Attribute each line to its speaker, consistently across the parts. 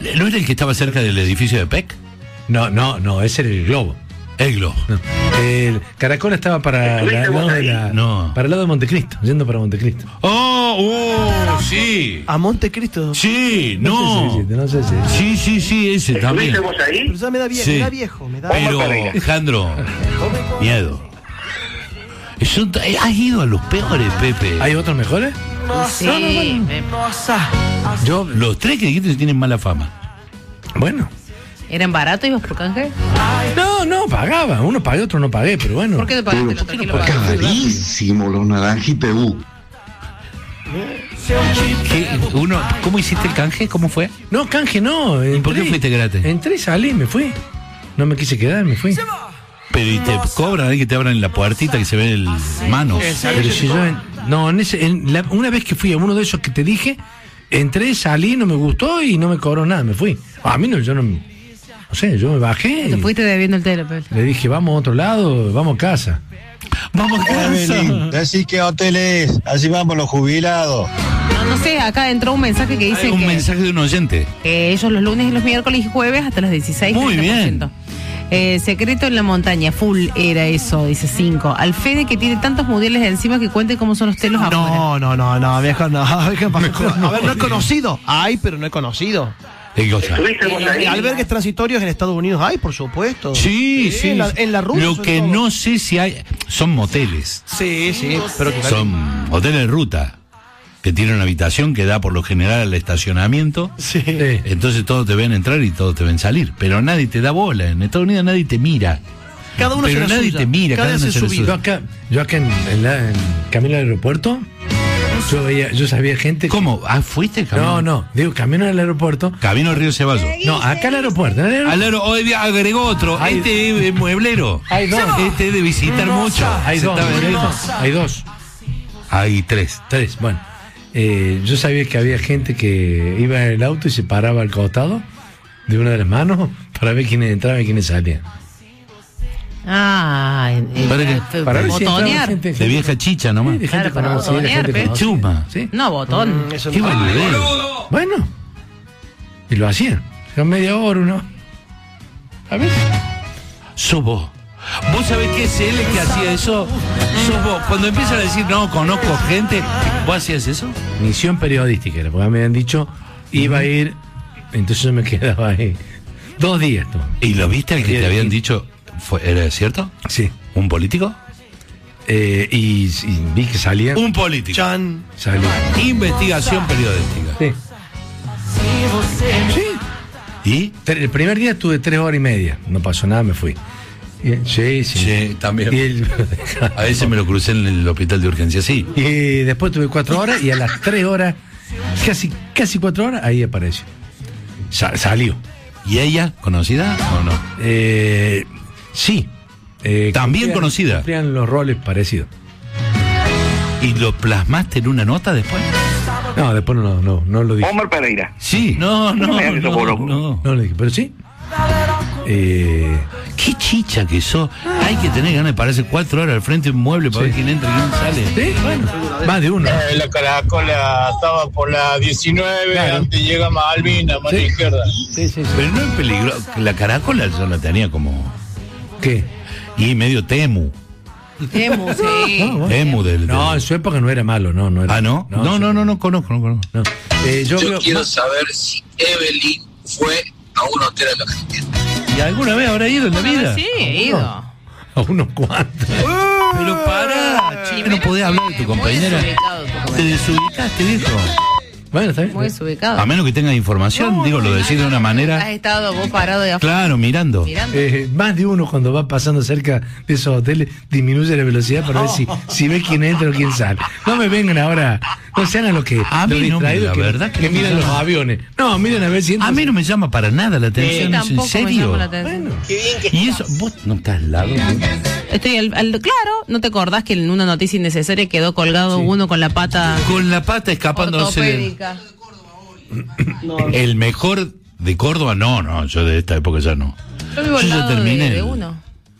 Speaker 1: ¿No era el que estaba cerca del edificio de PEC?
Speaker 2: No, ese era el Globo.
Speaker 1: El Globo.
Speaker 2: No. El Caracol estaba para el lado para el lado de Montecristo, yendo para Montecristo.
Speaker 1: Sí.
Speaker 3: ¿A Montecristo?
Speaker 1: Sí,
Speaker 2: No sé si.
Speaker 1: Sí, ese también.
Speaker 4: ¿Estuviste vos ahí?
Speaker 3: Pero ya me da
Speaker 1: Sí.
Speaker 3: viejo.
Speaker 1: Pero, Alejandro, miedo. Has ido a los peores, Pepe.
Speaker 2: ¿Hay otros mejores?
Speaker 5: Sí.
Speaker 1: Los tres que dijiste tienen mala fama.
Speaker 2: Bueno.
Speaker 5: ¿Eran baratos? ¿Ibas por canje?
Speaker 2: No, pagaba. Uno pagué, otro no pagué, pero bueno.
Speaker 5: ¿Por qué te pagaste el otro? ¿Quién lo pagó?
Speaker 6: Carísimo los naranjitas.
Speaker 1: ¿Cómo hiciste el canje? ¿Cómo fue?
Speaker 2: No, canje no.
Speaker 1: ¿Y por qué fuiste gratis?
Speaker 2: Entré y salí, me fui. No me quise quedar, me fui.
Speaker 1: Pero y te cobran ahí que te abran la puertita que se ve el manos.
Speaker 2: Pero si yo una vez que fui a uno de esos que te dije, entré, salí, no me gustó y no me cobró nada, me fui. A mí yo me bajé.
Speaker 5: Te fuiste debiendo el tele, Pepe.
Speaker 2: Le dije, vamos a otro lado, vamos a casa.
Speaker 1: Vamos a casa.
Speaker 7: Decís que hotel es, así vamos los jubilados.
Speaker 5: No sé, acá entró un mensaje que dice
Speaker 1: Un mensaje de un oyente.
Speaker 5: que ellos los lunes y los miércoles y jueves hasta las 16.
Speaker 1: Muy
Speaker 5: 30%.
Speaker 1: bien.
Speaker 5: Secreto en la montaña, full era eso, dice 5. Al Fede que tiene tantos mundiales encima que cuente cómo son los telos afuera.
Speaker 3: No, viejo, no. A ver, no he conocido. Hay, pero no he conocido.
Speaker 4: ¿Estuviste vos ahí?
Speaker 3: Albergues transitorios en Estados Unidos hay, por supuesto.
Speaker 1: Sí.
Speaker 3: En la ruta.
Speaker 1: Lo que no sé si hay son moteles.
Speaker 3: Sí, pero que
Speaker 1: Son hoteles de ruta que tienen una habitación que da por lo general al estacionamiento.
Speaker 3: Sí.
Speaker 1: Entonces todos te ven entrar y todos te ven salir. Pero nadie te da bola. En Estados Unidos nadie te mira.
Speaker 3: Cada uno
Speaker 1: Pero
Speaker 3: se la
Speaker 1: nadie
Speaker 3: suya.
Speaker 1: te mira, cada uno
Speaker 3: hace
Speaker 1: se
Speaker 3: su
Speaker 1: la
Speaker 3: vida.
Speaker 1: suya.
Speaker 2: Yo acá en camino al aeropuerto, yo sabía gente.
Speaker 1: ¿Cómo? ¿Fuiste camino?
Speaker 2: No, digo, camino al aeropuerto.
Speaker 1: Camino al Río Ceballos.
Speaker 2: No, acá al aeropuerto.
Speaker 1: Hoy día agregó otro. Este es mueblero.
Speaker 2: Hay dos.
Speaker 1: Este es de visitar mucho.
Speaker 2: Hay
Speaker 1: Se
Speaker 2: dos.
Speaker 1: está vendiendo.
Speaker 2: Hay dos.
Speaker 1: Hay tres.
Speaker 2: Bueno, yo sabía que había gente que iba en el auto y se paraba al costado de una de las manos para ver quiénes entraban y quiénes salían. Para ver si entraba
Speaker 5: botonear.
Speaker 2: gente.
Speaker 1: De vieja chicha nomás.
Speaker 2: Sí, de gente
Speaker 5: Claro, para
Speaker 2: conocida, de
Speaker 5: botonear,
Speaker 2: gente
Speaker 5: pe.
Speaker 2: conocida.
Speaker 1: Chuma.
Speaker 2: Sí.
Speaker 5: No, botón.
Speaker 1: Qué boludez.
Speaker 2: Bueno, y lo hacían. Era media hora, ¿no? A ver.
Speaker 1: Sos vos. ¿Vos sabés qué es él el que hacía eso? Sos vos. Cuando empiezan a decir, no, conozco gente, ¿vos hacías eso?
Speaker 2: Misión periodística era, porque me habían dicho, iba a ir, entonces yo me quedaba ahí. 2 días. ¿No?
Speaker 1: ¿Y lo viste al que te habían dicho? ¿Era cierto?
Speaker 2: Sí.
Speaker 1: ¿Un político?
Speaker 2: Y vi que salían.
Speaker 1: Un político.
Speaker 3: Chan.
Speaker 2: Salían.
Speaker 1: Investigación periodística.
Speaker 2: Sí. Sí.
Speaker 1: ¿Y?
Speaker 2: El primer día estuve 3 horas y media. No pasó nada, me fui. Sí.
Speaker 1: Sí, también.
Speaker 2: Y
Speaker 1: A veces me lo crucé en el hospital de urgencia, sí.
Speaker 2: y después tuve 4 horas y a las 3 horas, casi 4 horas, ahí apareció. Salió.
Speaker 1: ¿Y ella, conocida o no?
Speaker 2: Sí.
Speaker 1: También conocida.
Speaker 2: Cumplían los roles parecidos.
Speaker 1: ¿Y lo plasmaste en una nota después?
Speaker 2: No, después no lo dije.
Speaker 4: Omar Pereira.
Speaker 1: Sí. No
Speaker 4: me hagas eso, por loco.
Speaker 1: no.
Speaker 2: No lo dije, pero sí.
Speaker 1: Qué chicha que sos. Hay que tener ganas de pararse 4 horas al frente de un mueble para ver quién entra y quién sale.
Speaker 2: Sí, bueno, más de uno.
Speaker 7: La Caracola estaba por la 19,
Speaker 2: Claro.
Speaker 7: antes llega Malvina, mano
Speaker 2: Sí.
Speaker 7: izquierda.
Speaker 2: Sí.
Speaker 1: Pero no es peligroso. La caracola yo la tenía como.
Speaker 2: ¿Qué?
Speaker 1: Y medio temu.
Speaker 5: Temu, sí.
Speaker 2: bueno.
Speaker 1: Temu del.
Speaker 2: No, en su época no era malo, no era.
Speaker 1: Ah, ¿no? No, conozco.
Speaker 2: No. Yo creo-
Speaker 6: saber si Evelyn fue a un hotel en la Argentina.
Speaker 1: ¿Y alguna vez habrá ido en la vida?
Speaker 5: Sí, he ido.
Speaker 2: a unos cuantos.
Speaker 1: Pero pará, chico, no podés hablar de tu compañera.
Speaker 5: Muy desubicado tu
Speaker 1: Te
Speaker 5: comentario.
Speaker 1: desubicaste, viejo.
Speaker 2: Bueno, está bien.
Speaker 5: Muy desubicado.
Speaker 1: A menos que tengas información, digo, lo decís de una
Speaker 5: Has
Speaker 1: manera.
Speaker 5: estado vos parado de afuera.
Speaker 1: Claro, mirando.
Speaker 5: Mirando.
Speaker 2: Más de uno cuando va pasando cerca de esos hoteles disminuye la velocidad para ver si ve quién entra o quién sale. No me vengan ahora, no sean a los que
Speaker 1: A mí no me-
Speaker 2: distraídos
Speaker 1: la verdad que no me
Speaker 2: miran los
Speaker 1: llama.
Speaker 2: aviones. No, miren a ver si entra.
Speaker 1: A mí no me llama para nada la atención, ¿es en
Speaker 5: Tampoco me
Speaker 1: serio?
Speaker 5: llama la atención.
Speaker 1: Y eso, vos no estás al lado.
Speaker 5: Estoy claro, ¿no te acordás que en una noticia innecesaria quedó colgado uno con la pata
Speaker 1: Con la pata escapándose.
Speaker 5: ortopédica?
Speaker 1: El mejor de Córdoba, no, yo de esta época ya no.
Speaker 5: Yo vivo al
Speaker 1: Yo ya
Speaker 5: lado
Speaker 1: terminé
Speaker 5: de
Speaker 1: el-
Speaker 5: uno.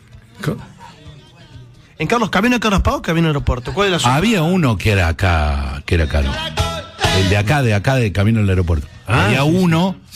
Speaker 3: En Carlos, camino de Carlos Pau, camino al aeropuerto. ¿Cuál es la suya?
Speaker 1: Había uno que era acá, que era caro. El de acá, de camino al aeropuerto. Había
Speaker 2: sí,
Speaker 1: uno